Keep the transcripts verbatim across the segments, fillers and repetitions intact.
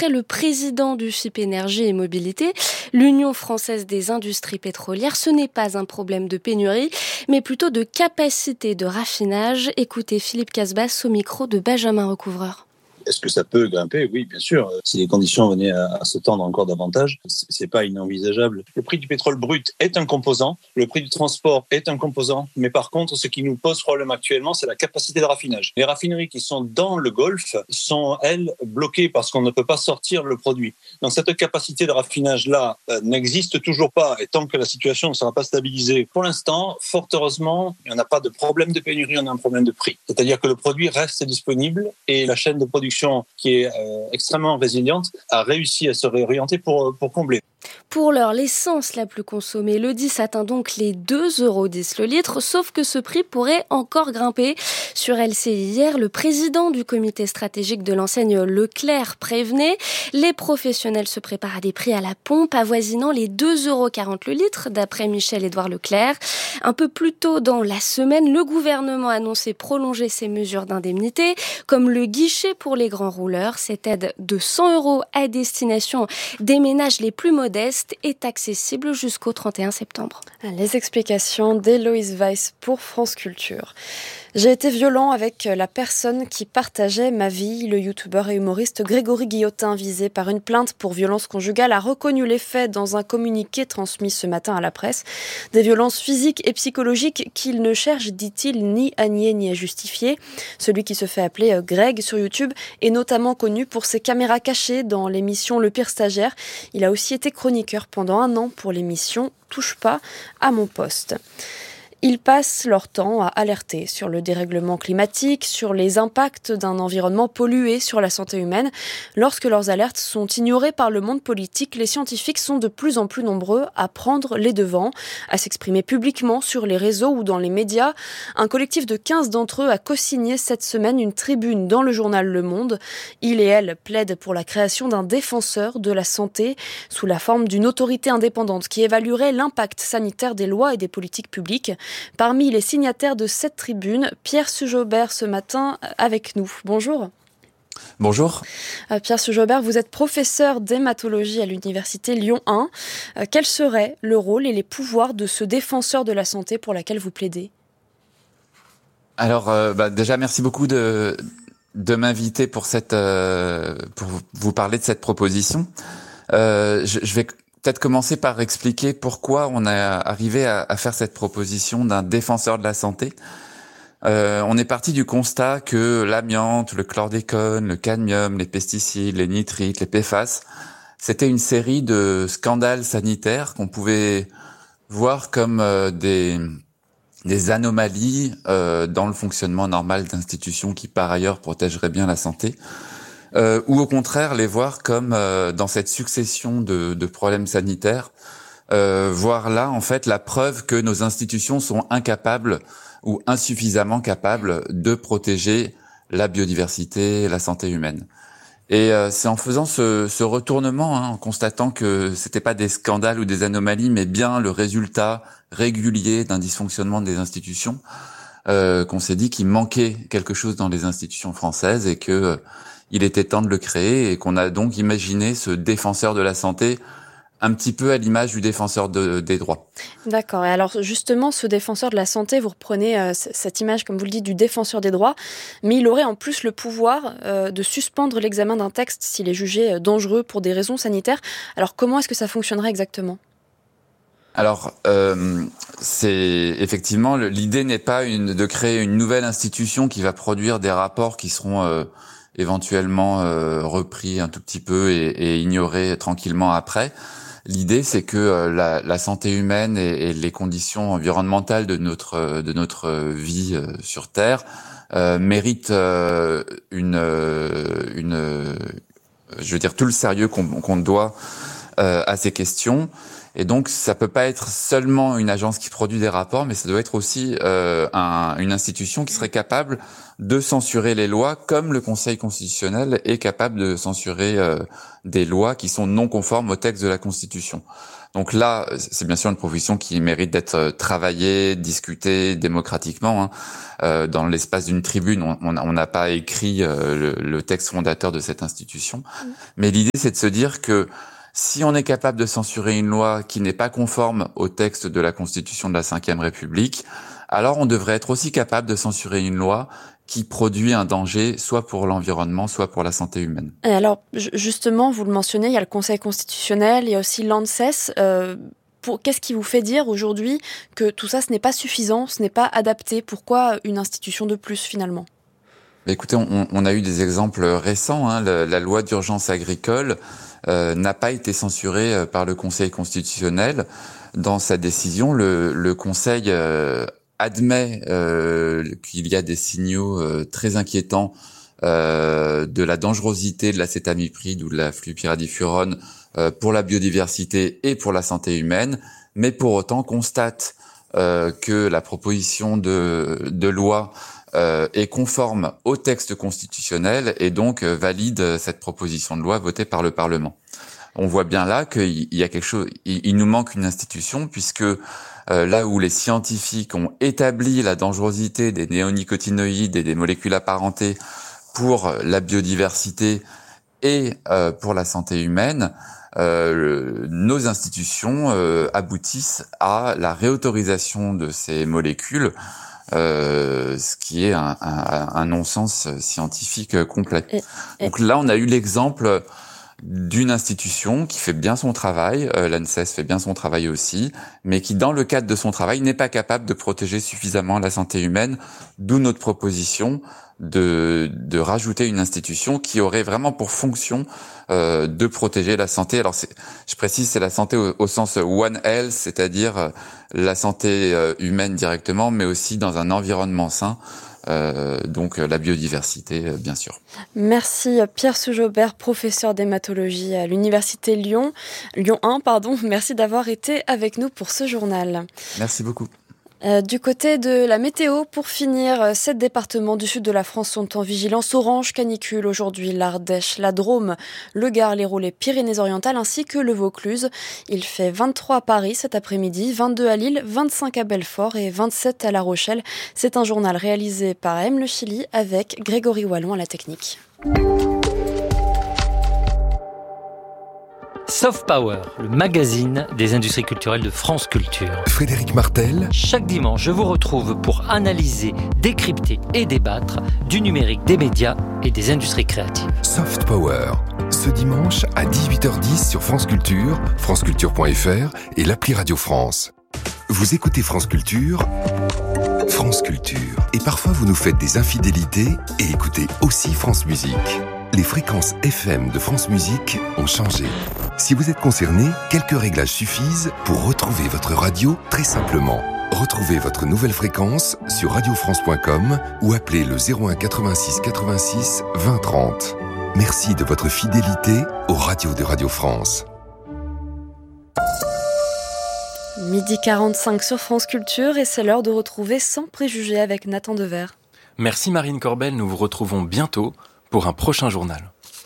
D'après le président du F I P Énergie et Mobilité, l'Union française des industries pétrolières, ce n'est pas un problème de pénurie, mais plutôt de capacité de raffinage. Écoutez Philippe Casbas au micro de Benjamin Recouvreur. Est-ce que ça peut grimper? Oui, bien sûr. Si les conditions venaient à, à se tendre encore davantage, c'est pas inenvisageable. Le prix du pétrole brut est un composant, le prix du transport est un composant, mais par contre, ce qui nous pose problème actuellement, c'est la capacité de raffinage. Les raffineries qui sont dans le Golfe sont, elles, bloquées parce qu'on ne peut pas sortir le produit. Donc cette capacité de raffinage-là euh, n'existe toujours pas, et tant que la situation ne sera pas stabilisée, pour l'instant, fort heureusement, il n'y en a pas de problème de pénurie, on a un problème de prix. C'est-à-dire que le produit reste disponible et la chaîne de production qui est euh, extrêmement résiliente, a réussi à se réorienter pour, pour combler. Pour l'heure, l'essence la plus consommée, le dix, atteint donc les deux euros dix le litre, sauf que ce prix pourrait encore grimper. Sur L C I hier, le président du comité stratégique de l'enseigne Leclerc prévenait. Les professionnels se préparent à des prix à la pompe avoisinant les deux euros quarante le litre, d'après Michel-Édouard Leclerc. Un peu plus tôt dans la semaine, le gouvernement a annoncé prolonger ses mesures d'indemnité, comme le guichet pour les grands rouleurs. Cette aide de cent euros à destination des ménages les plus modestes est accessible jusqu'au trente et un septembre. Les explications d'Héloïse Weiss pour France Culture. J'ai été violent avec la personne qui partageait ma vie. Le youtubeur et humoriste Grégory Guillotin, visé par une plainte pour violence conjugale, a reconnu les faits dans un communiqué transmis ce matin à la presse. Des violences physiques et psychologiques qu'il ne cherche, dit-il, ni à nier ni à justifier. Celui qui se fait appeler Greg sur YouTube est notamment connu pour ses caméras cachées dans l'émission Le Pire Stagiaire. Il a aussi été chroniqueur pendant un an pour l'émission Touche pas à mon poste. Ils passent leur temps à alerter sur le dérèglement climatique, sur les impacts d'un environnement pollué sur la santé humaine. Lorsque leurs alertes sont ignorées par le monde politique, les scientifiques sont de plus en plus nombreux à prendre les devants, à s'exprimer publiquement sur les réseaux ou dans les médias. Un collectif de quinze d'entre eux a co-signé cette semaine une tribune dans le journal Le Monde. Il et elle plaident pour la création d'un défenseur de la santé sous la forme d'une autorité indépendante qui évaluerait l'impact sanitaire des lois et des politiques publiques. Parmi les signataires de cette tribune, Pierre Sujaubert ce matin avec nous. Bonjour. Bonjour. Euh, Pierre Sujaubert, vous êtes professeur d'hématologie à l'université Lyon un. Euh, quel serait le rôle et les pouvoirs de ce défenseur de la santé pour laquelle vous plaidez ? Alors, euh, bah, déjà, merci beaucoup de, de m'inviter pour, cette, euh, pour vous parler de cette proposition. Euh, je, je vais peut-être commencer par expliquer pourquoi on est arrivé à, à faire cette proposition d'un défenseur de la santé. Euh, on est parti du constat que l'amiante, le chlordécone, le cadmium, les pesticides, les nitrites, les P F A S, c'était une série de scandales sanitaires qu'on pouvait voir comme euh, des, des anomalies euh, dans le fonctionnement normal d'institutions qui, par ailleurs, protégeraient bien la santé. Euh, ou au contraire les voir comme euh, dans cette succession de, de problèmes sanitaires, euh, voir là en fait la preuve que nos institutions sont incapables ou insuffisamment capables de protéger la biodiversité, la santé humaine. Et euh, c'est en faisant ce, ce retournement, hein, en constatant que c'était pas des scandales ou des anomalies, mais bien le résultat régulier d'un dysfonctionnement des institutions, euh, qu'on s'est dit qu'il manquait quelque chose dans les institutions françaises et que euh, il était temps de le créer et qu'on a donc imaginé ce défenseur de la santé un petit peu à l'image du défenseur de, des droits. D'accord. Et alors justement, ce défenseur de la santé, vous reprenez euh, cette image, comme vous le dites, du défenseur des droits, mais il aurait en plus le pouvoir euh, de suspendre l'examen d'un texte s'il est jugé dangereux pour des raisons sanitaires. Alors comment est-ce que ça fonctionnerait exactement ? Alors, euh, c'est effectivement l'idée n'est pas une, de créer une nouvelle institution qui va produire des rapports qui seront euh, éventuellement euh, repris un tout petit peu et, et ignorés tranquillement après. L'idée, c'est que euh, la, la santé humaine et, et les conditions environnementales de notre de notre vie euh, sur Terre euh, méritent euh, une une je veux dire tout le sérieux qu'on, qu'on doit euh, à ces questions. Et donc, ça peut pas être seulement une agence qui produit des rapports, mais ça doit être aussi euh, un, une institution qui serait capable de censurer les lois, comme le Conseil constitutionnel est capable de censurer euh, des lois qui sont non conformes au texte de la Constitution. Donc là, c'est bien sûr une proposition qui mérite d'être travaillée, discutée démocratiquement. Hein. Euh, dans l'espace d'une tribune, on n'a pas écrit euh, le, le texte fondateur de cette institution. Mmh. Mais l'idée, c'est de se dire que si on est capable de censurer une loi qui n'est pas conforme au texte de la Constitution de la cinquième République, alors on devrait être aussi capable de censurer une loi qui produit un danger soit pour l'environnement, soit pour la santé humaine. Et alors, justement, vous le mentionnez, il y a le Conseil constitutionnel, il y a aussi l'ANSES. Euh, pour, qu'est-ce qui vous fait dire aujourd'hui que tout ça, ce n'est pas suffisant, ce n'est pas adapté ? Pourquoi une institution de plus, finalement ? Écoutez, on, on a eu des exemples récents. Hein, la, la loi d'urgence agricole euh, n'a pas été censurée par le Conseil constitutionnel. Dans sa décision, le, le Conseil euh, admet euh, qu'il y a des signaux euh, très inquiétants euh, de la dangerosité de l'acétamipride ou de la flupyradifurone euh, pour la biodiversité et pour la santé humaine, mais pour autant constate euh, que la proposition de, de loi euh, est conforme au texte constitutionnel et donc euh, valide cette proposition de loi votée par le Parlement. On voit bien là qu'il y a quelque chose, il, il nous manque une institution puisque Euh, là où les scientifiques ont établi la dangerosité des néonicotinoïdes et des molécules apparentées pour la biodiversité et euh, pour la santé humaine, euh, nos institutions euh, aboutissent à la réautorisation de ces molécules, euh, ce qui est un, un, un non-sens scientifique complet. Et, et... Donc là, on a eu l'exemple d'une institution qui fait bien son travail, euh, l'ANSES fait bien son travail aussi, mais qui, dans le cadre de son travail, n'est pas capable de protéger suffisamment la santé humaine, d'où notre proposition de, de rajouter une institution qui aurait vraiment pour fonction euh, de protéger la santé. Alors, c'est, je précise, c'est la santé au, au sens One Health, c'est-à-dire la santé euh, humaine directement, mais aussi dans un environnement sain. Euh, donc la biodiversité, euh, bien sûr. Merci Pierre Soujaubert, professeur d'hématologie à l'Université Lyon, Lyon un, pardon. Merci d'avoir été avec nous pour ce journal. Merci beaucoup. Euh, du côté de la météo, pour finir, sept départements du sud de la France sont en vigilance orange canicule aujourd'hui. L'Ardèche, la Drôme, le Gard, l'Hérault, les Pyrénées-Orientales ainsi que le Vaucluse. Il fait vingt-trois à Paris cet après-midi, vingt-deux à Lille, vingt-cinq à Belfort et vingt-sept à La Rochelle. C'est un journal réalisé par M Le Chili avec Grégory Wallon à la technique. Soft Power, le magazine des industries culturelles de France Culture. Frédéric Martel. Chaque dimanche, je vous retrouve pour analyser, décrypter et débattre du numérique, des médias et des industries créatives. Soft Power, ce dimanche à dix-huit heures dix sur France Culture, franceculture point f r et l'appli Radio France. Vous écoutez France Culture, France Culture. Et parfois vous nous faites des infidélités et écoutez aussi France Musique. Les fréquences F M de France Musique ont changé. Si vous êtes concerné, quelques réglages suffisent pour retrouver votre radio très simplement. Retrouvez votre nouvelle fréquence sur radio france point com ou appelez le zéro un quatre-vingt-six quatre-vingt-six vingt trente. Merci de votre fidélité aux radios de Radio France. midi quarante-cinq sur France Culture et c'est l'heure de retrouver Sans Préjugés avec Nathan Dever. Merci Marine Corbel, nous vous retrouvons bientôt pour un prochain journal.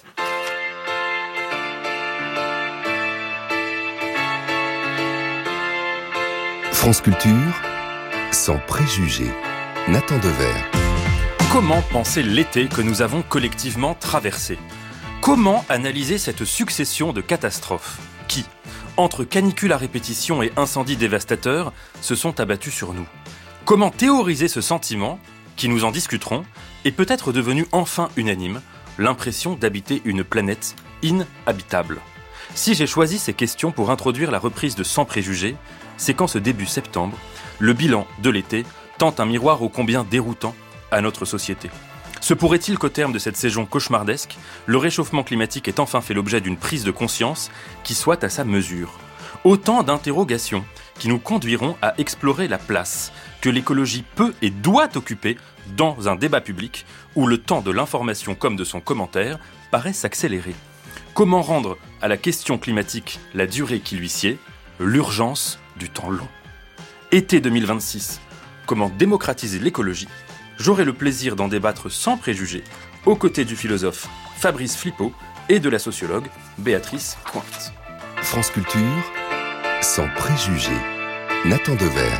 France Culture, Sans Préjugés, Nathan Dever. Comment penser l'été que nous avons collectivement traversé ? Comment analyser cette succession de catastrophes qui, entre canicules à répétition et incendies dévastateurs, se sont abattus sur nous ? Comment théoriser ce sentiment, qui, nous en discuterons, est peut-être devenu enfin unanime, l'impression d'habiter une planète inhabitable. Si j'ai choisi ces questions pour introduire la reprise de Sans Préjugés, c'est qu'en ce début septembre, le bilan de l'été tend un miroir ô combien déroutant à notre société. Se pourrait-il qu'au terme de cette saison cauchemardesque, le réchauffement climatique ait enfin fait l'objet d'une prise de conscience qui soit à sa mesure ? Autant d'interrogations qui nous conduiront à explorer la place que l'écologie peut et doit occuper dans un débat public où le temps de l'information comme de son commentaire paraît s'accélérer. Comment rendre à la question climatique la durée qui lui sied ? L'urgence du temps long. Été deux mille vingt-six. Comment démocratiser l'écologie ? J'aurai le plaisir d'en débattre sans préjugés, aux côtés du philosophe Fabrice Flippo et de la sociologue Béatrice Cointe. France Culture, sans préjugés. Nathan Dever.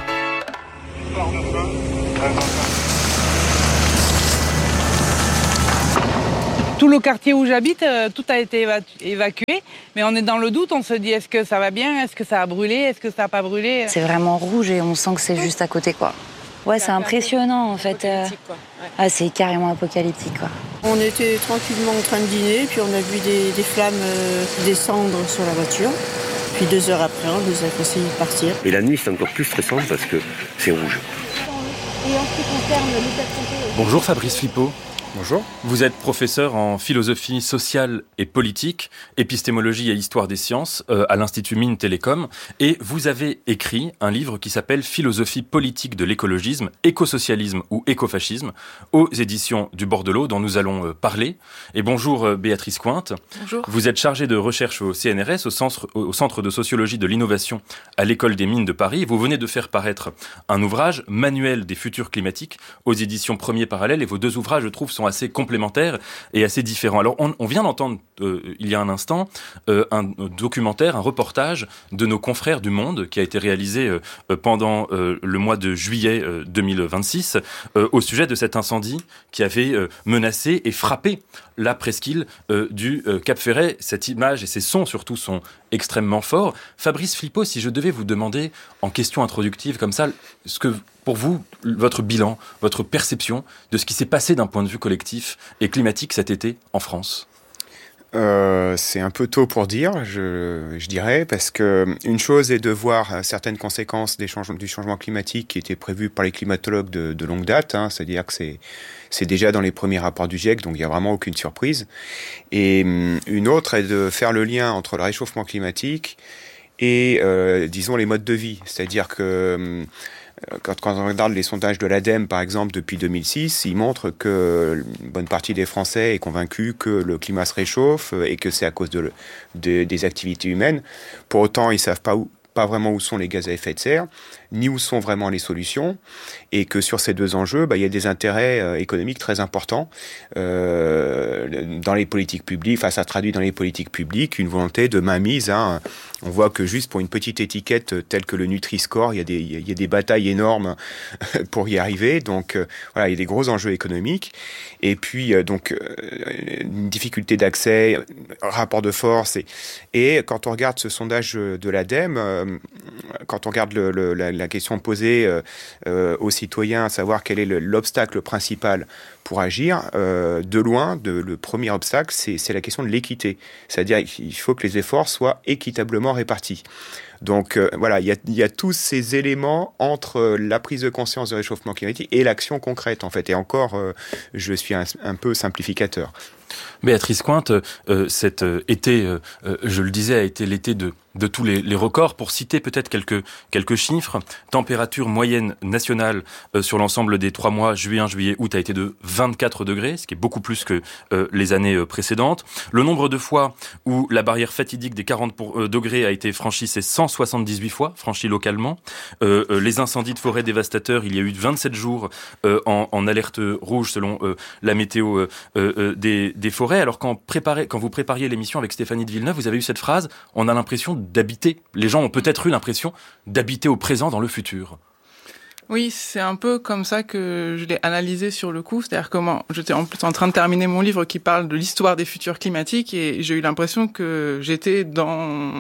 Tout le quartier où j'habite, euh, tout a été éva- évacué, mais on est dans le doute, on se dit est-ce que ça va bien, est-ce que ça a brûlé, est-ce que ça n'a pas brûlé. C'est vraiment rouge et on sent que c'est juste à côté, quoi. Ouais, c'est impressionnant en fait. Euh... Ouais. Ah, c'est carrément apocalyptique, quoi. On était tranquillement en train de dîner, puis on a vu des, des flammes euh, descendre sur la voiture. Puis deux heures après, on nous a conseillé de partir. Et la nuit, c'est encore plus stressant parce que c'est rouge. Et en ce qui concerne l'état de santé... Bonjour Fabrice Flippo. Bonjour. Vous êtes professeur en philosophie sociale et politique, épistémologie et histoire des sciences euh, à l'Institut Mines Télécom, et vous avez écrit un livre qui s'appelle Philosophie politique de l'écologisme, écosocialisme ou écofascisme, aux éditions du Bordelot, dont nous allons euh, parler. Et bonjour euh, Béatrice Cointe. Bonjour. Vous êtes chargée de recherche au C N R S, au centre, au centre de sociologie de l'innovation à l'École des Mines de Paris. Vous venez de faire paraître un ouvrage, Manuel des futurs climatiques, aux éditions Premier Parallèle, et vos deux ouvrages, je trouve, sont assez complémentaires et assez différents. Alors, on, on vient d'entendre, euh, il y a un instant, euh, un documentaire, un reportage de nos confrères du Monde qui a été réalisé euh, pendant euh, le mois de juillet euh, deux mille vingt-six euh, au sujet de cet incendie qui avait euh, menacé et frappé la presqu'île euh, du euh, Cap Ferret. Cette image et ces sons, surtout, sont extrêmement forts. Fabrice Flippo, si je devais vous demander, en question introductive comme ça, ce que, pour vous, votre bilan, votre perception de ce qui s'est passé d'un point de vue collectif et climatique cet été en France. Euh, c'est un peu tôt pour dire, je, je dirais, parce que une chose est de voir certaines conséquences des changements, du changement climatique qui étaient prévues par les climatologues de, de longue date, hein, c'est-à-dire que c'est, c'est déjà dans les premiers rapports du GIEC, donc il n'y a vraiment aucune surprise. Et une autre est de faire le lien entre le réchauffement climatique et, euh, disons, les modes de vie, c'est-à-dire que Quand, quand on regarde les sondages de l'ADEME, par exemple, depuis deux mille six, ils montrent que une bonne partie des Français est convaincue que le climat se réchauffe et que c'est à cause de, de, des activités humaines. Pour autant, ils ne savent pas où, pas vraiment où sont les gaz à effet de serre, ni où sont vraiment les solutions, et que sur ces deux enjeux, bah, il y a des intérêts euh, économiques très importants euh, dans les politiques publiques. Enfin, ça traduit dans les politiques publiques une volonté de mainmise. Hein. On voit que juste pour une petite étiquette telle que le Nutri-Score, il y a des, il y a des batailles énormes pour y arriver. Donc, euh, voilà, il y a des gros enjeux économiques. Et puis, euh, donc, euh, une difficulté d'accès, rapport de force. Et, et quand on regarde ce sondage de l'ADEME, euh, quand on regarde le, le, la, la question posée euh, euh, aux citoyens, à savoir quel est le, l'obstacle principal pour agir, euh, de loin, de, le premier obstacle, c'est, c'est la question de l'équité. C'est-à-dire qu'il faut que les efforts soient équitablement répartis. Donc euh, voilà, il y a, y a tous ces éléments entre la prise de conscience du réchauffement climatique et l'action concrète, en fait. Et encore, euh, je suis un, un peu simplificateur. Béatrice Cointe, euh, cet euh, été, euh, je le disais, a été l'été de, de tous les, les records. Pour citer peut-être quelques, quelques chiffres, température moyenne nationale euh, sur l'ensemble des trois mois, juin, juillet, août, a été de vingt-quatre degrés, ce qui est beaucoup plus que euh, les années euh, précédentes. Le nombre de fois où la barrière fatidique des quarante pour, euh, degrés a été franchie, c'est cent soixante-dix-huit fois, franchie localement. Euh, euh, les incendies de forêt dévastateurs, il y a eu vingt-sept jours euh, en, en alerte rouge selon euh, la météo euh, euh, des, des forêts. Alors quand, préparez, quand vous prépariez l'émission avec Stéphanie de Villeneuve, vous avez eu cette phrase, on a l'impression d'habiter, les gens ont peut-être eu l'impression d'habiter au présent dans le futur. Oui, c'est un peu comme ça que je l'ai analysé sur le coup, c'est-à-dire comment j'étais en plus en train de terminer mon livre qui parle de l'histoire des futurs climatiques et j'ai eu l'impression que j'étais dans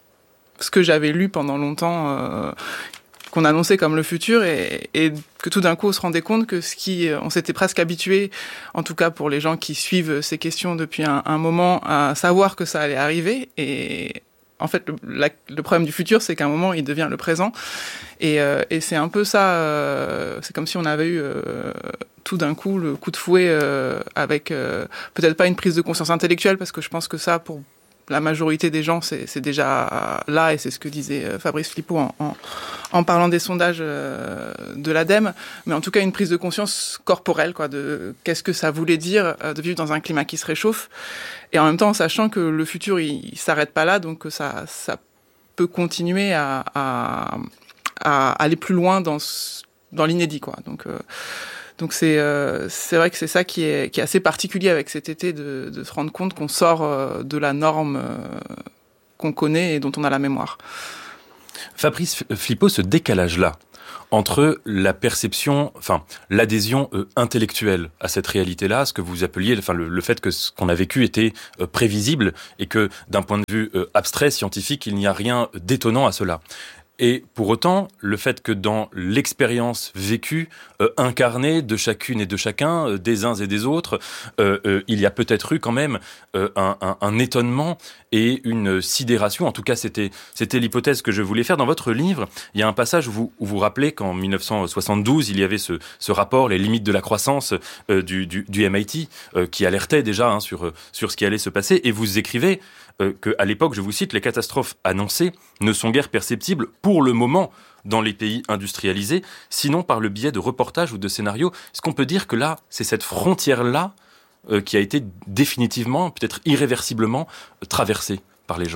ce que j'avais lu pendant longtemps, euh, qu'on annonçait comme le futur et, et que tout d'un coup on se rendait compte que ce qui, on s'était presque habitué, en tout cas pour les gens qui suivent ces questions depuis un, un moment, à savoir que ça allait arriver. Et en fait, le, la, le problème du futur, c'est qu'à un moment, il devient le présent. Et, euh, et c'est un peu ça, euh, c'est comme si on avait eu euh, tout d'un coup le coup de fouet euh, avec euh, peut-être pas une prise de conscience intellectuelle, parce que je pense que ça, pour la majorité des gens, c'est, c'est déjà là, et c'est ce que disait Fabrice Flippo en, en, en parlant des sondages euh, de l'ADEME, mais en tout cas une prise de conscience corporelle, quoi, de qu'est-ce que ça voulait dire euh, de vivre dans un climat qui se réchauffe, et en même temps en sachant que le futur, il, il s'arrête pas là, donc ça, ça peut continuer à, à, à aller plus loin dans, dans l'inédit, quoi. Donc, euh, Donc c'est euh, c'est vrai que c'est ça qui est qui est assez particulier avec cet été, de, de se rendre compte qu'on sort euh, de la norme euh, qu'on connaît et dont on a la mémoire. Fabrice Flippo, ce décalage-là entre la perception, enfin l'adhésion euh, intellectuelle à cette réalité-là, ce que vous appeliez, enfin le, le fait que ce qu'on a vécu était euh, prévisible et que d'un point de vue euh, abstrait, scientifique, il n'y a rien d'étonnant à cela. Et pour autant, le fait que dans l'expérience vécue, euh, incarnée de chacune et de chacun, euh, des uns et des autres, euh, euh, il y a peut-être eu quand même euh, un, un, un étonnement et une sidération. En tout cas, c'était, c'était l'hypothèse que je voulais faire. Dans votre livre, il y a un passage où vous où vous rappelez qu'en dix-neuf cent soixante-douze, il y avait ce, ce rapport, les limites de la croissance euh, du, du, du M I T, euh, qui alertait déjà hein, sur, sur ce qui allait se passer. Et vous écrivez euh, qu'à l'époque, je vous cite, les catastrophes annoncées ne sont guère perceptibles pour le moment dans les pays industrialisés, sinon par le biais de reportages ou de scénarios. Est-ce qu'on peut dire que là, c'est cette frontière-là euh, qui a été définitivement, peut-être irréversiblement, euh, traversée par les gens ?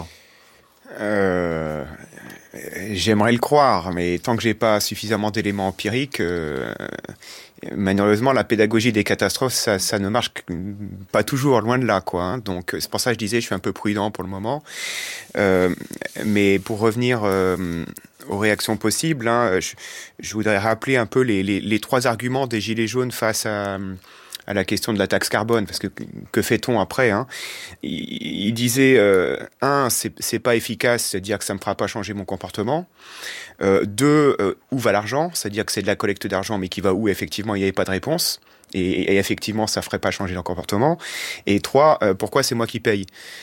Euh, j'aimerais le croire, mais tant que j'ai pas suffisamment d'éléments empiriques, euh, malheureusement, la pédagogie des catastrophes, ça, ça ne marche pas toujours, loin de là, quoi. Hein. Donc, c'est pour ça que je disais, je suis un peu prudent pour le moment. Euh, mais pour revenir euh, aux réactions possibles, hein, je, je voudrais rappeler un peu les, les, les trois arguments des Gilets jaunes face à à la question de la taxe carbone, parce que que fait-on après hein il, il disait euh, un, c'est, c'est pas efficace, c'est-à-dire que ça me fera pas changer mon comportement. Euh, deux, euh, où va l'argent, c'est-à-dire que c'est de la collecte d'argent, mais qui va où effectivement il n'y avait pas de réponse. Et, et effectivement, ça ferait pas changer leur comportement. Et trois, euh, pourquoi c'est moi qui paye ?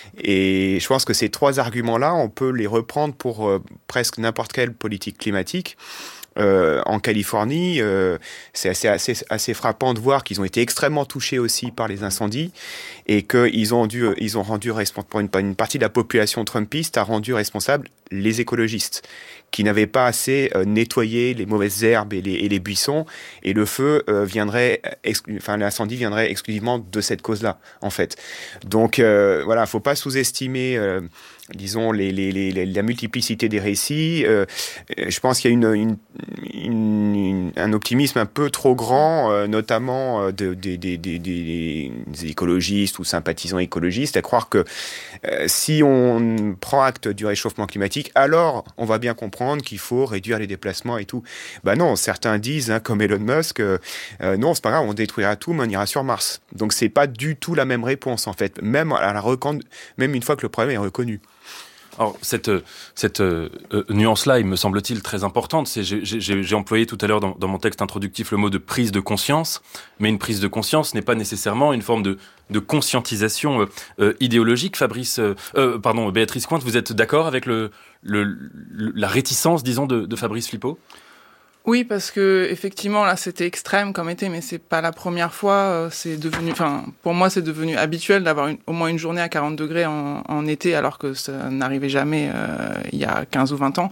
Et je pense que ces trois arguments-là, on peut les reprendre pour euh, presque n'importe quelle politique climatique. Euh, en Californie, euh, c'est assez, assez, assez frappant de voir qu'ils ont été extrêmement touchés aussi par les incendies et qu'ils ont dû, ils ont rendu responsable, pour une, une partie de la population trumpiste a rendu responsable les écologistes qui n'avaient pas assez euh, nettoyé les mauvaises herbes et les, et les buissons, et le feu euh, viendrait, exclu- enfin l'incendie viendrait exclusivement de cette cause-là, en fait. Donc euh, voilà, faut pas sous-estimer. Euh, disons, les, les, les, la multiplicité des récits. Euh, je pense qu'il y a une, une, une, une, un optimisme un peu trop grand, euh, notamment de, de, de, de, de, des écologistes ou sympathisants écologistes, à croire que euh, si on prend acte du réchauffement climatique, alors on va bien comprendre qu'il faut réduire les déplacements et tout. Ben non, certains disent, hein, comme Elon Musk, euh, euh, non, c'est pas grave, on détruira tout, mais on ira sur Mars. Donc c'est pas du tout la même réponse, en fait, même, à la recon... même une fois que le problème est reconnu. Alors, cette, cette euh, nuance-là, il me semble-t-il, très importante. C'est, j'ai, j'ai, j'ai employé tout à l'heure dans, dans mon texte introductif le mot de prise de conscience, mais une prise de conscience n'est pas nécessairement une forme de, de conscientisation euh, euh, idéologique. Fabrice, euh, euh, pardon, Béatrice Cointe, vous êtes d'accord avec le, le, le, la réticence, disons, de, de Fabrice Flippo ? Oui, parce que effectivement là c'était extrême comme été, mais c'est pas la première fois. C'est devenu, enfin pour moi c'est devenu habituel d'avoir une, au moins une journée à quarante degrés en, en été, alors que ça n'arrivait jamais euh, il y a quinze ou vingt ans.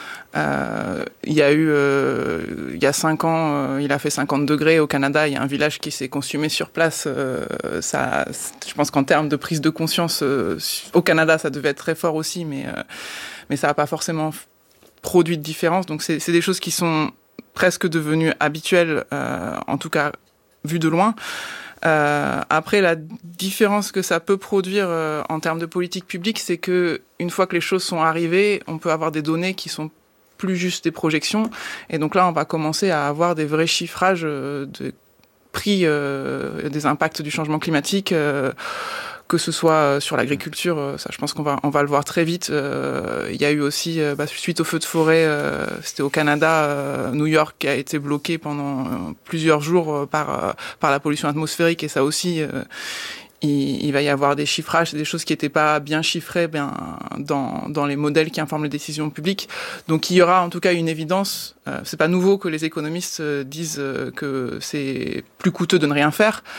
Euh, il y a eu, euh, il y a cinq ans, euh, il a fait cinquante degrés au Canada. Il y a un village qui s'est consumé sur place. Euh, ça, je pense qu'en termes de prise de conscience, euh, au Canada, ça devait être très fort aussi, mais euh, mais ça n'a pas forcément produit de différence. Donc c'est, c'est des choses qui sont presque devenu habituel, euh, en tout cas vu de loin. Euh, après, la différence que ça peut produire euh, en termes de politique publique, c'est que une fois que les choses sont arrivées, on peut avoir des données qui sont plus juste des projections. Et donc là, on va commencer à avoir des vrais chiffrages euh, de prix euh, des impacts du changement climatique. Euh, que ce soit sur l'agriculture, ça, je pense qu'on va, on va le voir très vite. Euh, il y a eu aussi, euh, bah, suite au feu de forêt, euh, c'était au Canada, euh, New York qui a été bloqué pendant euh, plusieurs jours euh, par, euh, par la pollution atmosphérique, et ça aussi, euh, il, il va y avoir des chiffrages, c'est des choses qui n'étaient pas bien chiffrées bien, dans, dans les modèles qui informent les décisions publiques. Donc il y aura en tout cas une évidence. Euh, c'est pas nouveau que les économistes euh, disent euh, que c'est plus coûteux de ne rien faire.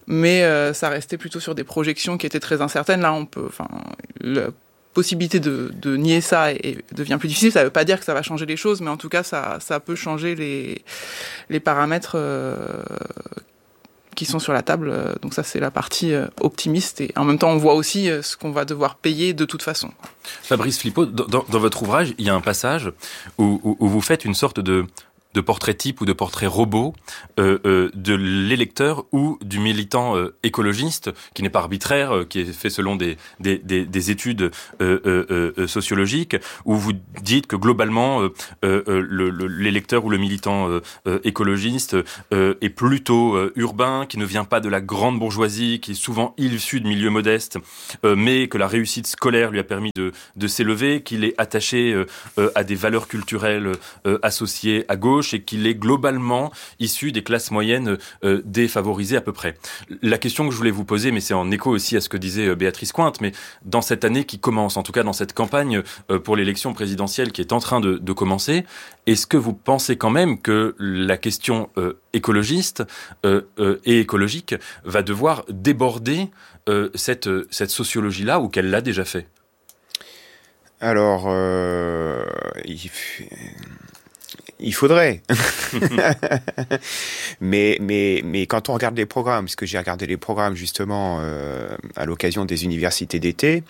mais euh, ça restait plutôt sur des projections qui étaient très incertaines. Là, on peut, enfin, la possibilité de, de nier ça et, et devient plus difficile. Ça ne veut pas dire que ça va changer les choses, mais en tout cas, ça, ça peut changer les, les paramètres euh, qui sont sur la table. Donc ça, c'est la partie euh, optimiste. Et en même temps, on voit aussi euh, ce qu'on va devoir payer de toute façon. Fabrice Flippo, dans, dans votre ouvrage, il y a un passage où, où, où vous faites une sorte de... de portrait type ou de portrait robot euh, euh, de l'électeur ou du militant euh, écologiste, qui n'est pas arbitraire, euh, qui est fait selon des, des, des, des études euh, euh, euh, sociologiques, où vous dites que globalement, euh, euh, le, le, l'électeur ou le militant euh, euh, écologiste euh, est plutôt euh, urbain, qui ne vient pas de la grande bourgeoisie, qui est souvent issu de milieux modestes, euh, mais que la réussite scolaire lui a permis de, de s'élever, qu'il est attaché euh, euh, à des valeurs culturelles euh, associées à gauche, et qu'il est globalement issu des classes moyennes euh, défavorisées à peu près. La question que je voulais vous poser, mais c'est en écho aussi à ce que disait euh, Béatrice Cointe, mais dans cette année qui commence, en tout cas dans cette campagne euh, pour l'élection présidentielle qui est en train de, de commencer, est-ce que vous pensez quand même que la question euh, écologiste euh, euh, et écologique va devoir déborder euh, cette, cette sociologie-là, ou qu'elle l'a déjà fait ? Alors, euh, il... Il faudrait. mais, mais, mais quand on regarde les programmes, parce que j'ai regardé les programmes justement euh, à l'occasion des universités d'été,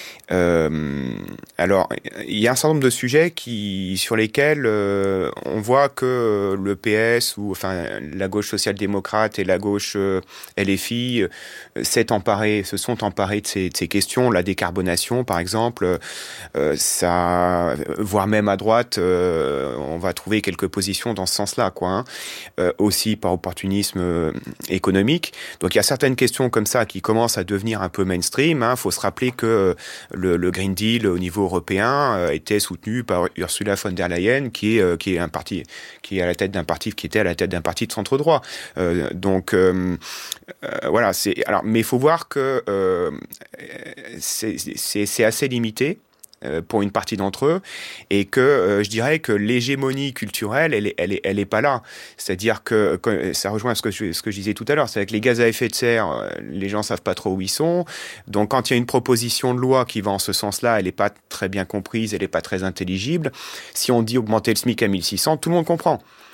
Euh, alors, il y a un certain nombre de sujets qui, sur lesquels euh, on voit que le P S ou enfin la gauche social-démocrate et la gauche euh, L F I euh, s'est emparé, se sont emparés de ces, de ces questions. La décarbonation, par exemple, euh, ça, voire même à droite, euh, on va trouver quelques positions dans ce sens-là, quoi. Hein. Euh, aussi par opportunisme euh, économique. Donc, il y a certaines questions comme ça qui commencent à devenir un peu mainstream. Hein. Faut se rappeler que Le, le Green Deal au niveau européen euh, était soutenu par Ursula von der Leyen, qui est, euh, qui est un parti, qui est à la tête d'un parti, qui était à la tête d'un parti de centre droit. Euh, donc euh, euh, voilà. C'est alors, mais il faut voir que euh, c'est, c'est, c'est assez limité pour une partie d'entre eux, et que euh, je dirais que l'hégémonie culturelle, elle est, elle est, elle est pas là. C'est-à-dire que, que ça rejoint ce que je, ce que je disais tout à l'heure, c'est avec les gaz à effet de serre, les gens savent pas trop où ils sont. Donc, quand il y a une proposition de loi qui va en ce sens-là, elle est pas très bien comprise, elle est pas très intelligible. Si on dit augmenter le SMIC à mille six cents, tout le monde comprend.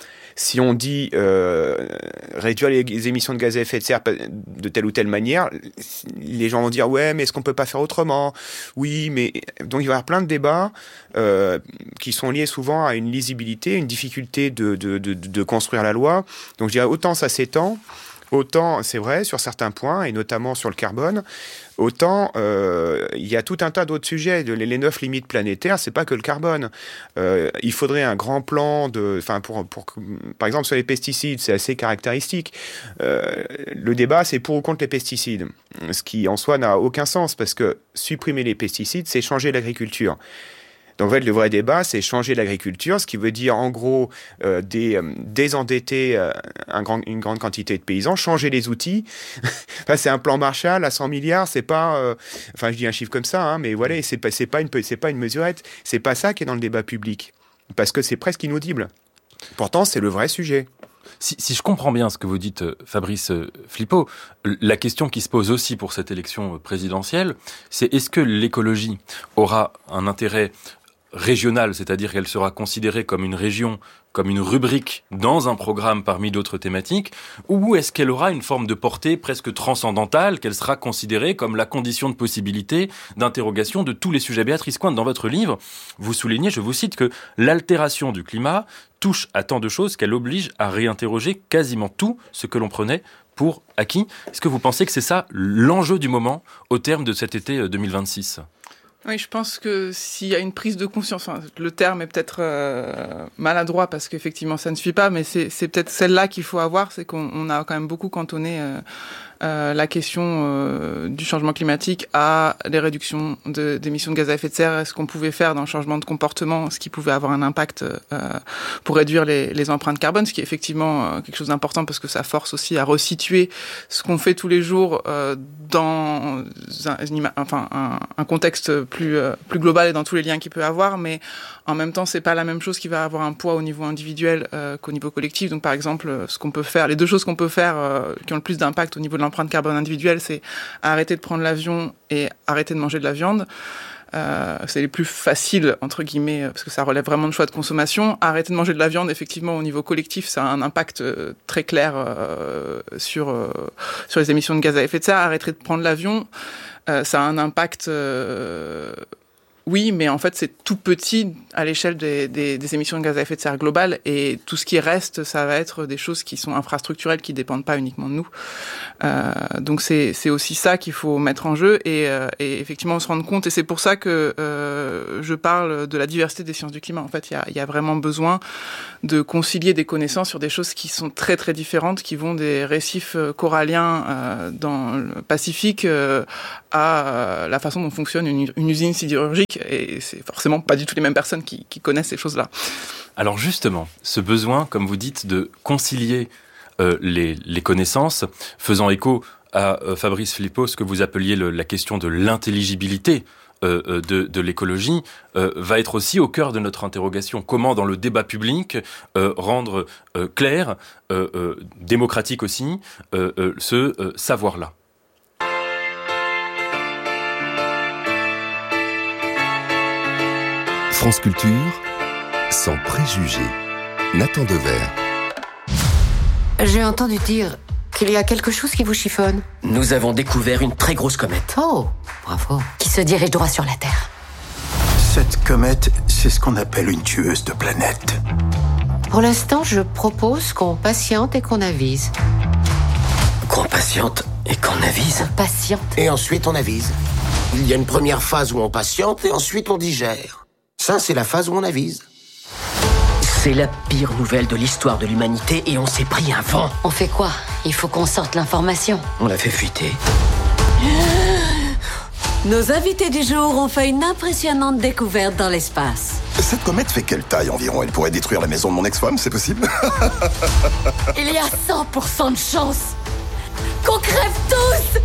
Si on dit euh, réduire les émissions de gaz à effet de serre de telle ou telle manière, les gens vont dire ouais, mais est-ce qu'on peut pas faire autrement ? Oui, mais donc il va y avoir plein de débats euh, qui sont liés souvent à une lisibilité, une difficulté de, de, de, de construire la loi. Donc je dirais autant ça s'étend, autant c'est vrai sur certains points et notamment sur le carbone. Autant euh, il y a tout un tas d'autres sujets. Les, les neuf limites planétaires, c'est pas que le carbone. Euh, il faudrait un grand plan de, enfin pour, pour, par exemple sur les pesticides, c'est assez caractéristique. Euh, le débat, c'est pour ou contre les pesticides, ce qui en soi n'a aucun sens parce que supprimer les pesticides, c'est changer l'agriculture. Donc en fait, le vrai débat, c'est changer l'agriculture, ce qui veut dire en gros euh, des, euh, désendetter euh, un grand, une grande quantité de paysans, changer les outils. Enfin, c'est un plan Marshall à cent milliards, c'est pas, euh, enfin je dis un chiffre comme ça, hein, mais voilà, c'est pas, c'est pas une, c'est pas une mesurette, c'est pas ça qui est dans le débat public, parce que c'est presque inaudible. Pourtant, c'est le vrai sujet. Si, si je comprends bien ce que vous dites, Fabrice Flippo, la question qui se pose aussi pour cette élection présidentielle, c'est est-ce que l'écologie aura un intérêt régionale, c'est-à-dire qu'elle sera considérée comme une région, comme une rubrique dans un programme parmi d'autres thématiques, ou est-ce qu'elle aura une forme de portée presque transcendantale, qu'elle sera considérée comme la condition de possibilité d'interrogation de tous les sujets ? Béatrice Cointe, dans votre livre, vous soulignez, je vous cite, que l'altération du climat touche à tant de choses qu'elle oblige à réinterroger quasiment tout ce que l'on prenait pour acquis. Est-ce que vous pensez que c'est ça l'enjeu du moment au terme de cet été deux mille vingt-six ? Oui, je pense que s'il y a une prise de conscience, enfin, le terme est peut-être euh, maladroit parce qu'effectivement ça ne suffit pas, mais c'est, c'est peut-être celle-là qu'il faut avoir, c'est qu'on on a quand même beaucoup cantonné euh, euh, la question euh, du changement climatique à les réductions de, d'émissions de gaz à effet de serre, ce qu'on pouvait faire dans le changement de comportement, ce qui pouvait avoir un impact euh, pour réduire les, les empreintes carbone, ce qui est effectivement euh, quelque chose d'important parce que ça force aussi à resituer ce qu'on fait tous les jours euh, dans un, enfin, un, un contexte plus, euh, plus global et dans tous les liens qu'il peut avoir, mais en même temps, c'est pas la même chose qui va avoir un poids au niveau individuel euh, qu'au niveau collectif. Donc, par exemple, ce qu'on peut faire, les deux choses qu'on peut faire euh, qui ont le plus d'impact au niveau de l'empreinte carbone individuelle, c'est arrêter de prendre l'avion et arrêter de manger de la viande. Euh, c'est les plus faciles, entre guillemets, parce que ça relève vraiment de choix de consommation. Arrêter de manger de la viande, effectivement, au niveau collectif, ça a un impact euh, très clair euh, sur, euh, sur les émissions de gaz à effet de serre. Arrêter de prendre l'avion, euh, ça a un impact... Euh, oui, mais en fait, c'est tout petit à l'échelle des, des, des émissions de gaz à effet de serre globales, et tout ce qui reste, ça va être des choses qui sont infrastructurelles, qui dépendent pas uniquement de nous. Euh, donc c'est, c'est aussi ça qu'il faut mettre en jeu, et, euh, et effectivement se rendre compte, et c'est pour ça que euh, je parle de la diversité des sciences du climat. En fait, il y a, y a vraiment besoin de concilier des connaissances sur des choses qui sont très très différentes, qui vont des récifs coralliens euh, dans le Pacifique euh, à euh, la façon dont fonctionne une, une usine sidérurgique, et c'est forcément pas du tout les mêmes personnes qui, qui connaissent ces choses-là. Alors justement, ce besoin, comme vous dites, de concilier euh, les, les connaissances, faisant écho à euh, Fabrice Philippot, ce que vous appeliez le, la question de l'intelligibilité euh, de, de l'écologie, euh, va être aussi au cœur de notre interrogation. Comment, dans le débat public, euh, rendre euh, clair, euh, euh, démocratique aussi, euh, euh, ce euh, savoir-là. France Culture, sans préjugés. Nathan Dever. J'ai entendu dire qu'il y a quelque chose qui vous chiffonne. Nous avons découvert une très grosse comète. Oh, bravo. Qui se dirige droit sur la Terre. Cette comète, c'est ce qu'on appelle une tueuse de planètes. Pour l'instant, je propose qu'on patiente et qu'on avise. Qu'on patiente et qu'on avise. On patiente. Et ensuite on avise. Il y a une première phase où on patiente et ensuite on digère. Ça, c'est la phase où on avise. C'est la pire nouvelle de l'histoire de l'humanité et on s'est pris un vent. On fait quoi? Il faut qu'on sorte l'information. On l'a fait fuiter. Nos invités du jour ont fait une impressionnante découverte dans l'espace. Cette comète fait quelle taille environ? Elle pourrait détruire la maison de mon ex-femme, c'est possible? Il y a cent pour cent de chance qu'on crève tous.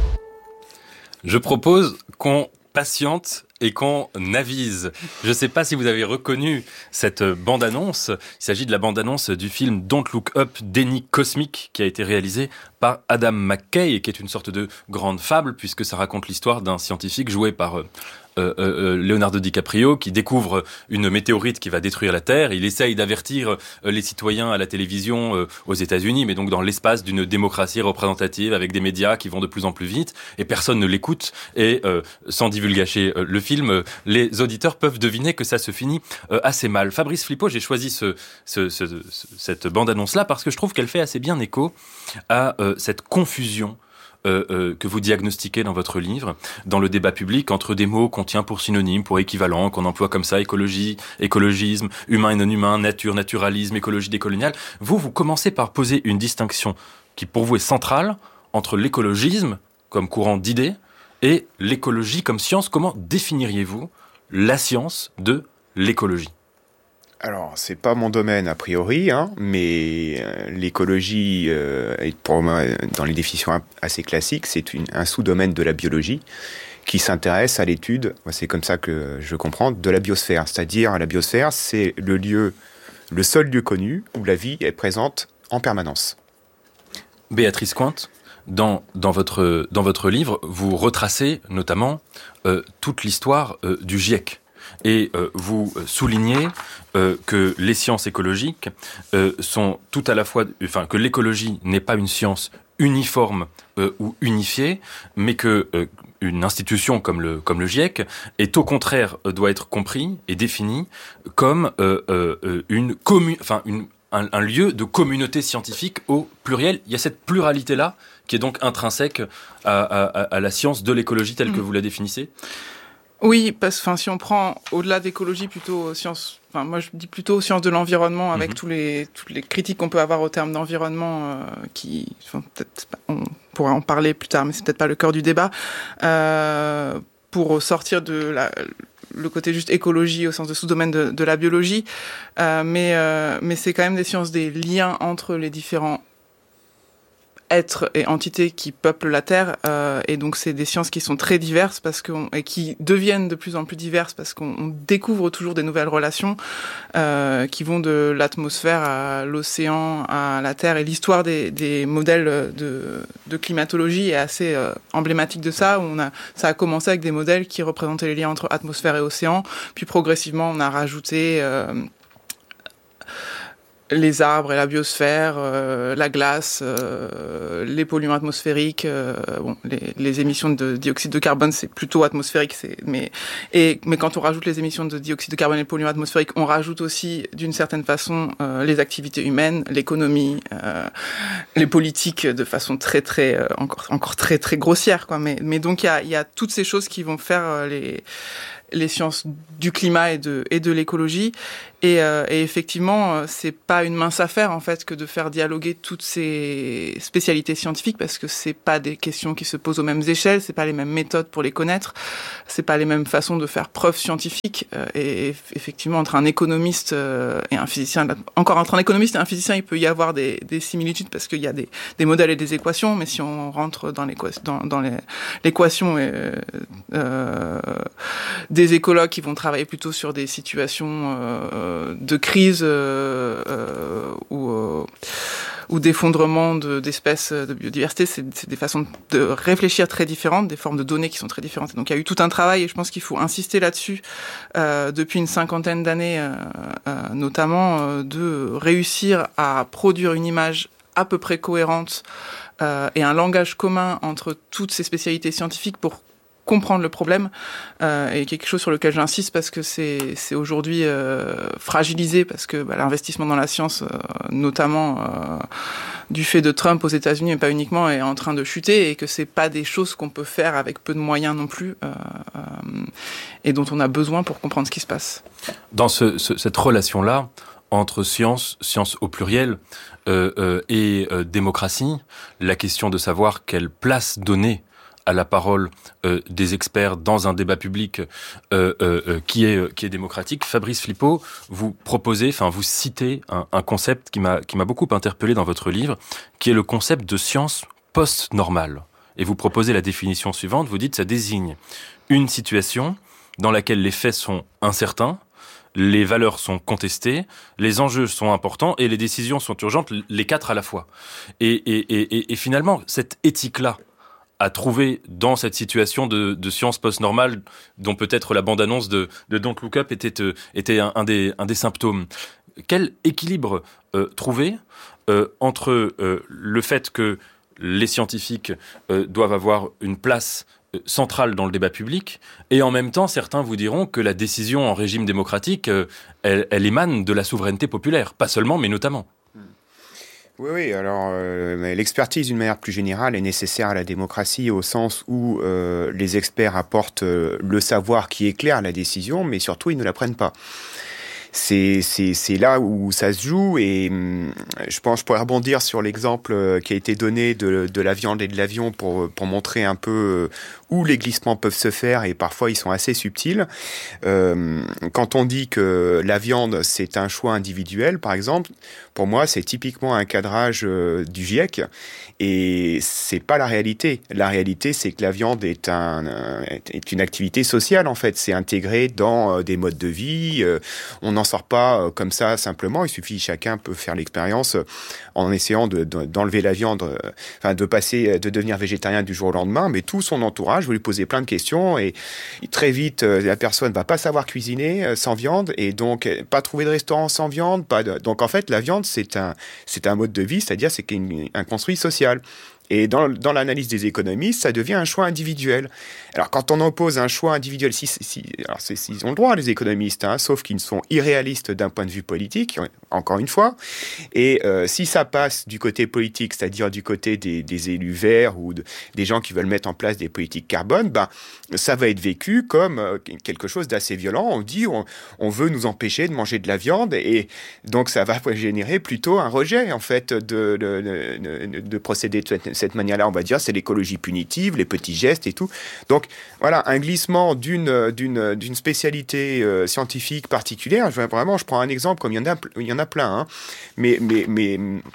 Je propose qu'on patiente et qu'on avise. Je ne sais pas si vous avez reconnu cette bande-annonce. Il s'agit de la bande-annonce du film Don't Look Up, Déni cosmique, qui a été réalisé par Adam McKay et qui est une sorte de grande fable, puisque ça raconte l'histoire d'un scientifique joué par euh, euh, euh, Leonardo DiCaprio, qui découvre une météorite qui va détruire la Terre. Il essaye d'avertir euh, les citoyens à la télévision euh, aux États-Unis, mais donc dans l'espace d'une démocratie représentative, avec des médias qui vont de plus en plus vite, et personne ne l'écoute. Et euh, sans divulgacher euh, le film, euh, les auditeurs peuvent deviner que ça se finit euh, assez mal. Fabrice Philippot, j'ai choisi ce, ce, ce, ce, cette bande-annonce-là parce que je trouve qu'elle fait assez bien écho à euh, cette confusion euh, euh, que vous diagnostiquez dans votre livre, dans le débat public, entre des mots qu'on tient pour synonymes, pour équivalents, qu'on emploie comme ça, écologie, écologisme, humain et non humain, nature, naturalisme, écologie décoloniale. Vous, vous commencez par poser une distinction qui pour vous est centrale entre l'écologisme comme courant d'idées et l'écologie comme science. Comment définiriez-vous la science de l'écologie ? Alors, c'est pas mon domaine a priori, hein, mais euh, l'écologie euh, est pour moi, dans les définitions assez classiques, c'est une, un sous-domaine de la biologie qui s'intéresse à l'étude, c'est comme ça que je comprends, de la biosphère. C'est-à-dire, la biosphère, c'est le lieu, le seul lieu connu où la vie est présente en permanence. Béatrice Cointe, dans, dans, votre, dans votre livre, vous retracez notamment euh, toute l'histoire euh, du GIEC. Et euh, vous soulignez euh, que les sciences écologiques euh, sont tout à la fois, enfin que l'écologie n'est pas une science uniforme euh, ou unifiée, mais que euh, une institution comme le comme le GIEC est au contraire euh, doit être compris et défini comme euh, euh, une commune, enfin une un, un lieu de communauté scientifique au pluriel. Il y a cette pluralité là qui est donc intrinsèque à, à, à la science de l'écologie telle mmh. que vous la définissez. Oui, parce que si on prend au-delà d'écologie, plutôt sciences, enfin moi je dis plutôt sciences de l'environnement, avec mmh. tous les toutes les critiques qu'on peut avoir au terme d'environnement, euh, qui, enfin, peut-être on pourra en parler plus tard, mais c'est peut-être pas le cœur du débat. Euh, pour sortir de la, le côté juste écologie au sens de sous-domaine de, de la biologie, euh, mais euh, mais c'est quand même des sciences des liens entre les différents êtres et entités qui peuplent la Terre, euh, et donc c'est des sciences qui sont très diverses parce qu'on, et qui deviennent de plus en plus diverses parce qu'on on découvre toujours des nouvelles relations euh, qui vont de l'atmosphère à l'océan, à la Terre, et l'histoire des, des modèles de, de climatologie est assez euh, emblématique de ça. Où on a, ça a commencé avec des modèles qui représentaient les liens entre atmosphère et océan, puis progressivement on a rajouté euh, les arbres et la biosphère, euh, la glace, euh, les polluants atmosphériques, euh, bon, les, les émissions de dioxyde de carbone, c'est plutôt atmosphérique, c'est, mais, et, mais quand on rajoute les émissions de dioxyde de carbone et les polluants atmosphériques, on rajoute aussi, d'une certaine façon, euh, les activités humaines, l'économie, euh, les politiques, de façon très, très, euh, encore, encore très, très grossière, quoi. Mais, mais donc, il y a, il y a toutes ces choses qui vont faire euh, les, les sciences du climat et de, et de l'écologie. Et, euh, et effectivement, c'est pas une mince affaire en fait que de faire dialoguer toutes ces spécialités scientifiques, parce que c'est pas des questions qui se posent aux mêmes échelles, c'est pas les mêmes méthodes pour les connaître, c'est pas les mêmes façons de faire preuve scientifique. Euh, et effectivement, entre un économiste euh, et un physicien, encore entre un économiste et un physicien, il peut y avoir des, des similitudes parce qu'il y a des, des modèles et des équations. Mais si on rentre dans l'équation, dans, dans les, l'équation euh, euh, des écologues qui vont travailler plutôt sur des situations euh, de crise euh, euh, ou, euh, ou d'effondrement de, d'espèces de biodiversité, c'est, c'est des façons de réfléchir très différentes, des formes de données qui sont très différentes. Donc il y a eu tout un travail et je pense qu'il faut insister là-dessus euh, depuis une cinquantaine d'années, euh, euh, notamment euh, de réussir à produire une image à peu près cohérente euh, et un langage commun entre toutes ces spécialités scientifiques pour comprendre le problème, euh, et quelque chose sur lequel j'insiste parce que c'est, c'est aujourd'hui euh, fragilisé, parce que bah, l'investissement dans la science, euh, notamment euh, du fait de Trump aux États-Unis, mais pas uniquement, est en train de chuter, et que c'est pas des choses qu'on peut faire avec peu de moyens non plus, euh, euh, et dont on a besoin pour comprendre ce qui se passe. Dans ce, ce, cette relation-là, entre science, science au pluriel, euh, euh, et euh, démocratie, la question de savoir quelle place donner à la parole euh, des experts dans un débat public euh, euh, qui est qui est démocratique. Fabrice Flippo, vous proposez, enfin vous citez un, un concept qui m'a qui m'a beaucoup interpellé dans votre livre, qui est le concept de science post-normale. Et vous proposez la définition suivante. Vous dites ça désigne une situation dans laquelle les faits sont incertains, les valeurs sont contestées, les enjeux sont importants et les décisions sont urgentes, les quatre à la fois. Et et et, et finalement cette éthique-là à trouver dans cette situation de, de science post-normale, dont peut-être la bande-annonce de, de Don't Look Up était, euh, était un, un, des, un des symptômes. Quel équilibre euh, trouver euh, entre euh, le fait que les scientifiques euh, doivent avoir une place euh, centrale dans le débat public, et en même temps, certains vous diront que la décision en régime démocratique, euh, elle, elle émane de la souveraineté populaire, pas seulement, mais notamment. Oui, oui, alors euh, l'expertise d'une manière plus générale est nécessaire à la démocratie au sens où euh, les experts apportent euh, le savoir qui éclaire la décision, mais surtout ils ne la prennent pas. C'est, c'est, c'est là où ça se joue, et hum, je pense je pourrais rebondir sur l'exemple qui a été donné de, de la viande et de l'avion pour, pour montrer un peu où les glissements peuvent se faire, et parfois ils sont assez subtils. Euh, quand on dit que la viande c'est un choix individuel, par exemple, pour moi c'est typiquement un cadrage euh, du GIEC, et c'est pas la réalité. La réalité c'est que la viande est, un, est une activité sociale en fait, c'est intégré dans euh, des modes de vie, euh, on n'en sort pas euh, comme ça simplement, il suffit, chacun peut faire l'expérience euh, en essayant de, de, d'enlever la viande, euh, enfin de passer, de devenir végétarien du jour au lendemain, mais tout son entourage vous lui posez plein de questions, et très vite euh, la personne va pas savoir cuisiner euh, sans viande, et donc euh, pas trouver de restaurant sans viande, pas de... donc en fait la viande c'est un c'est un mode de vie, c'est-à-dire c'est un construit social. Et dans, dans l'analyse des économistes, ça devient un choix individuel. Alors, quand on oppose un choix individuel, si, si, alors c'est, ils ont le droit, les économistes, hein, sauf qu'ils sont irréalistes d'un point de vue politique, encore une fois. Et euh, si ça passe du côté politique, c'est-à-dire du côté des, des élus verts ou de, des gens qui veulent mettre en place des politiques carbone, ben, ça va être vécu comme euh, quelque chose d'assez violent. On dit on, on veut nous empêcher de manger de la viande, et donc ça va générer plutôt un rejet, en fait, de, de, de, de procéder de cette cette manière-là, on va dire, c'est l'écologie punitive, les petits gestes et tout. Donc, voilà, un glissement d'une, d'une, d'une spécialité euh, scientifique particulière. Je, vraiment, je prends un exemple, comme il y en a, il y en a plein, hein. mais, mais, mais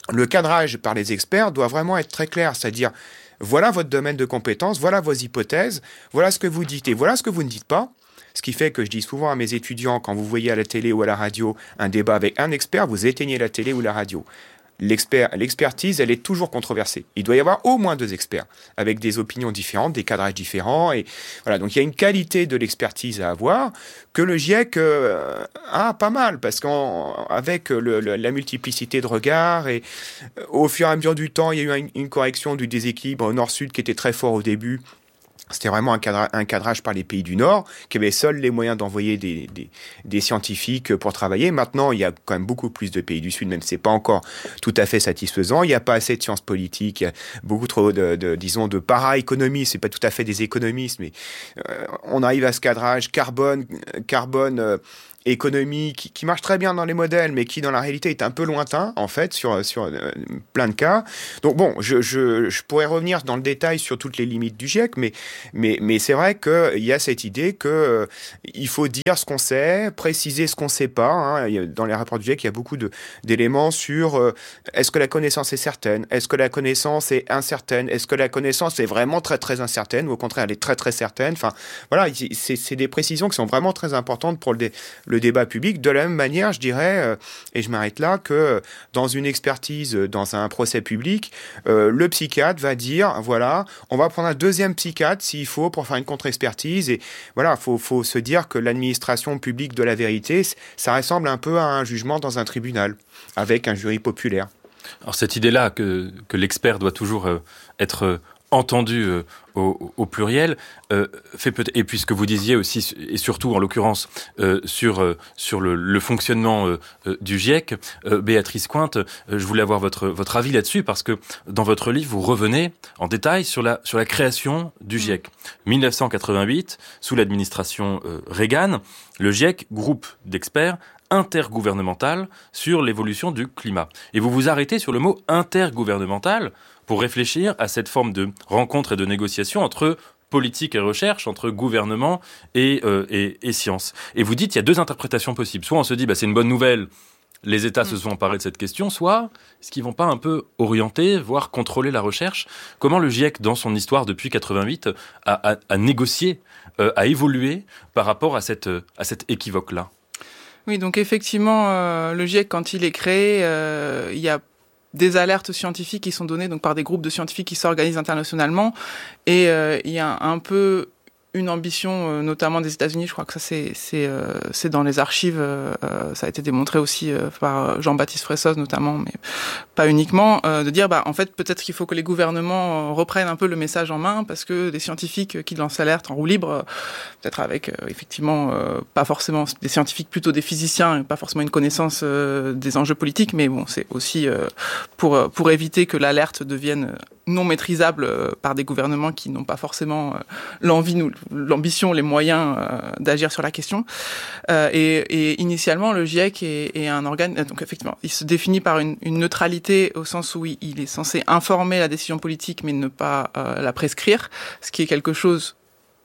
le cadrage par les experts doit vraiment être très clair, c'est-à-dire voilà votre domaine de compétences, voilà vos hypothèses, voilà ce que vous dites et voilà ce que vous ne dites pas. Ce qui fait que je dis souvent à mes étudiants, quand vous voyez à la télé ou à la radio un débat avec un expert, vous éteignez la télé ou la radio. L'expert, l'expertise, elle est toujours controversée. Il doit y avoir au moins deux experts, avec des opinions différentes, des cadrages différents. Et voilà, donc il y a une qualité de l'expertise à avoir que le GIEC euh, a pas mal, parce qu'avec le, le, la multiplicité de regards, et euh, au fur et à mesure du temps, il y a eu une, une correction du déséquilibre nord-sud qui était très fort au début. C'était vraiment un, cadra- un cadrage par les pays du Nord, qui avaient seuls les moyens d'envoyer des, des, des scientifiques pour travailler. Maintenant, il y a quand même beaucoup plus de pays du Sud, même si ce n'est pas encore tout à fait satisfaisant. Il n'y a pas assez de sciences politiques, il y a beaucoup trop de, de disons, de para-économies. Ce n'est pas tout à fait des économistes, mais euh, on arrive à ce cadrage carbone, carbone euh, économie qui, qui marche très bien dans les modèles, mais qui dans la réalité est un peu lointain, en fait, sur, sur euh, plein de cas. Donc bon, je, je, je pourrais revenir dans le détail sur toutes les limites du GIEC, mais, mais, mais c'est vrai qu'il y a cette idée qu'il euh, faut dire ce qu'on sait, préciser ce qu'on ne sait pas. Hein. Il y a, dans les rapports du GIEC, il y a beaucoup de, d'éléments sur euh, est-ce que la connaissance est certaine, est-ce que la connaissance est incertaine, est-ce que la connaissance est vraiment très très incertaine, ou au contraire elle est très très certaine. Enfin, voilà, c'est, c'est des précisions qui sont vraiment très importantes pour le dé- le débat public. De la même manière, je dirais, euh, et je m'arrête là, que dans une expertise, dans un procès public, euh, le psychiatre va dire, voilà, on va prendre un deuxième psychiatre s'il faut pour faire une contre-expertise. Et voilà, il faut, faut se dire que l'administration publique de la vérité, ça ressemble un peu à un jugement dans un tribunal, avec un jury populaire. Alors cette idée-là que, que l'expert doit toujours euh, être... Euh, entendu euh, au, au pluriel, euh, fait peut- et puisque vous disiez aussi, et surtout en l'occurrence, euh, sur, euh, sur le, le fonctionnement euh, euh, du GIEC, euh, Béatrice Cointe, euh, je voulais avoir votre, votre avis là-dessus, parce que dans votre livre, vous revenez en détail sur la, sur la création du GIEC. dix-neuf cent quatre-vingt-huit, sous l'administration euh, Reagan, le GIEC, groupe d'experts, intergouvernemental sur l'évolution du climat. Et vous vous arrêtez sur le mot intergouvernemental pour réfléchir à cette forme de rencontre et de négociation entre politique et recherche, entre gouvernement et, euh, et, et science. Et vous dites qu'il y a deux interprétations possibles. Soit on se dit bah, c'est une bonne nouvelle, les États mmh. se sont emparés de cette question, soit est-ce qu'ils ne vont pas un peu orienter, voire contrôler la recherche ? Comment le GIEC, dans son histoire depuis quatre-vingt-huit, a, a, a négocié, euh, a évolué par rapport à, cette, à cet équivoque-là ? Oui, donc effectivement, euh, le GIEC, quand il est créé, euh, il y a des alertes scientifiques qui sont données donc par des groupes de scientifiques qui s'organisent internationalement, et euh, il y a un peu une ambition, euh, notamment des États-Unis. Je crois que ça c'est c'est euh, c'est dans les archives. Euh, ça a été démontré aussi euh, par Jean-Baptiste Fressoz notamment, mais pas uniquement, euh, de dire bah en fait peut-être qu'il faut que les gouvernements euh, reprennent un peu le message en main, parce que des scientifiques qui lancent l'alerte en roue libre, euh, peut-être avec euh, effectivement euh, pas forcément des scientifiques, plutôt des physiciens, et pas forcément une connaissance euh, des enjeux politiques, mais bon c'est aussi euh, pour pour éviter que l'alerte devienne non maîtrisable euh, par des gouvernements qui n'ont pas forcément euh, l'envie, nous, l'ambition, les moyens euh, d'agir sur la question. Euh, et, et initialement, le GIEC est, est un organe, donc effectivement, il se définit par une, une neutralité au sens où il, il est censé informer la décision politique, mais ne pas euh, la prescrire, ce qui est quelque chose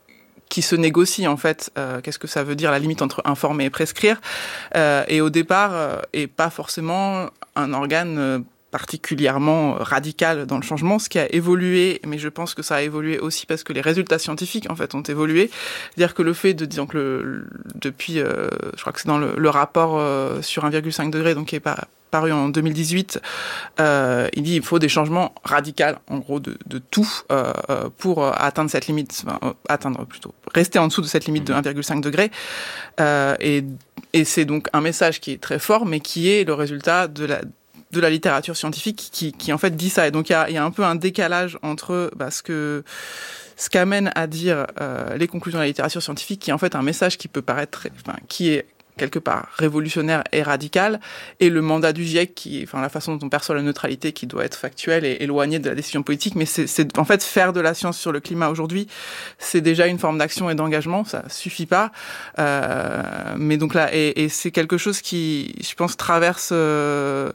qui se négocie en fait. Euh, qu'est-ce que ça veut dire la limite entre informer et prescrire, euh, et au départ, euh, est pas forcément un organe euh, particulièrement radical dans le changement, ce qui a évolué, mais je pense que ça a évolué aussi parce que les résultats scientifiques en fait ont évolué. C'est-à-dire que le fait de, disons que le, le, depuis, euh, je crois que c'est dans le, le rapport euh, sur un virgule cinq degré, donc qui est pas paru en deux mille dix-huit, euh, il dit il faut des changements radicaux, en gros, de, de tout euh, pour atteindre cette limite, enfin, atteindre plutôt, rester en dessous de cette limite de un virgule cinq degré. Euh, et, et c'est donc un message qui est très fort, mais qui est le résultat de la de la littérature scientifique qui, qui en fait dit ça. Et donc il y a, y a un peu un décalage entre bah, ce que ce qu'amènent à dire euh, les conclusions de la littérature scientifique, qui est en fait un message qui peut paraître, enfin, qui est quelque part révolutionnaire et radical, et le mandat du GIEC, qui, enfin la façon dont on perçoit la neutralité, qui doit être factuelle et éloignée de la décision politique. Mais c'est, c'est en fait faire de la science sur le climat aujourd'hui, c'est déjà une forme d'action et d'engagement, ça suffit pas. Euh, mais donc là, et, et c'est quelque chose qui, je pense, traverse euh,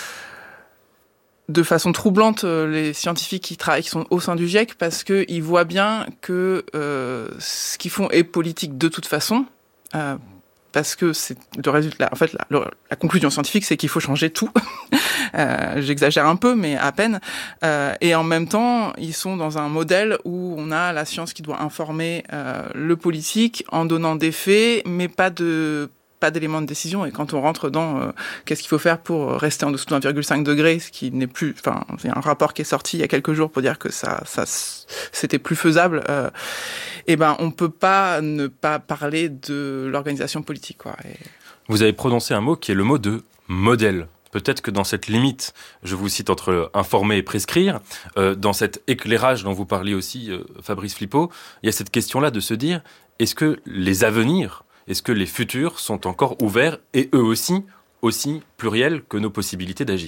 de façon troublante les scientifiques qui travaillent, qui sont au sein du GIEC, parce que ils voient bien que euh, ce qu'ils font est politique de toute façon. Euh, parce que c'est le résultat, en fait, la, la conclusion scientifique, c'est qu'il faut changer tout. Euh, j'exagère un peu, mais à peine. Euh, et en même temps, ils sont dans un modèle où on a la science qui doit informer euh, le politique en donnant des faits, mais pas de pas d'éléments de décision. Et quand on rentre dans euh, qu'est-ce qu'il faut faire pour rester en dessous de un virgule cinq degré, ce qui n'est plus, enfin, il y a un rapport qui est sorti il y a quelques jours pour dire que ça, ça, c'était plus faisable. Euh, et ben, on peut pas ne pas parler de l'organisation politique, quoi. Et... Vous avez prononcé un mot qui est le mot de modèle. Peut-être que dans cette limite, je vous cite entre informer et prescrire, euh, dans cet éclairage dont vous parliez aussi, euh, Fabrice Flippo, il y a cette question-là de se dire, est-ce que les avenirs, est-ce que les futurs sont encore ouverts et eux aussi, aussi pluriels que nos possibilités d'agir ?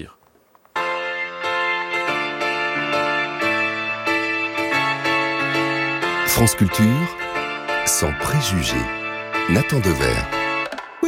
France Culture, sans préjugés. Nathan Dever.